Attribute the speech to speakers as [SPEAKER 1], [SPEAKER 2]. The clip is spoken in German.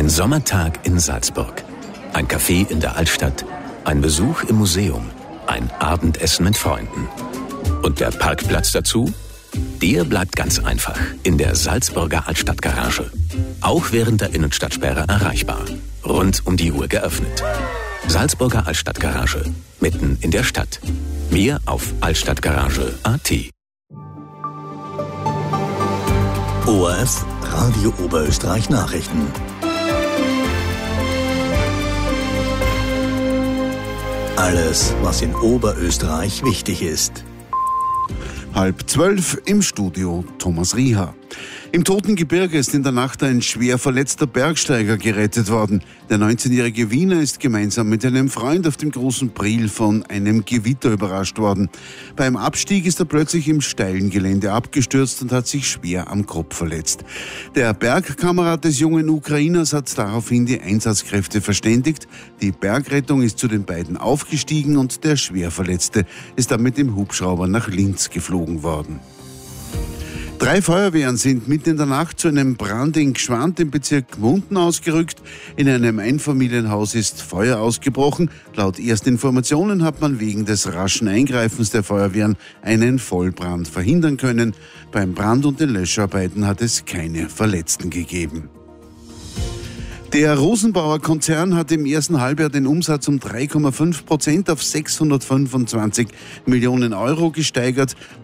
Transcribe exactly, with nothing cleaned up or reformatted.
[SPEAKER 1] Ein Sommertag in Salzburg, ein Café in der Altstadt, ein Besuch im Museum, ein Abendessen mit Freunden. Und der Parkplatz dazu? Der bleibt ganz einfach in der Salzburger Altstadtgarage. Auch während der Innenstadtsperre erreichbar. Rund um die Uhr geöffnet. Salzburger Altstadtgarage, mitten in der Stadt. Mehr auf altstadtgarage punkt a t.
[SPEAKER 2] O R F Radio Oberösterreich Nachrichten. Alles, was in Oberösterreich wichtig ist.
[SPEAKER 3] Halb zwölf im Studio Thomas Rieher. Im Totengebirge ist in der Nacht ein schwer verletzter Bergsteiger gerettet worden. Der neunzehnjährige Wiener ist gemeinsam mit einem Freund auf dem großen Priel von einem Gewitter überrascht worden. Beim Abstieg ist er plötzlich im steilen Gelände abgestürzt und hat sich schwer am Kopf verletzt. Der Bergkamerad des jungen Ukrainers hat daraufhin die Einsatzkräfte verständigt. Die Bergrettung ist zu den beiden aufgestiegen und der Schwerverletzte ist dann mit dem Hubschrauber nach Linz geflogen worden. Drei Feuerwehren sind mitten in der Nacht zu einem Brand in Gschwand im Bezirk Gmunden ausgerückt. In einem Einfamilienhaus ist Feuer ausgebrochen. Laut ersten Informationen hat man wegen des raschen Eingreifens der Feuerwehren einen Vollbrand verhindern können. Beim Brand und den Löscharbeiten hat es keine Verletzten gegeben. Der Rosenbauer Konzern hat im ersten Halbjahr den Umsatz um drei Komma fünf Prozent auf sechshundertfünfundzwanzig Millionen Euro gesteigert.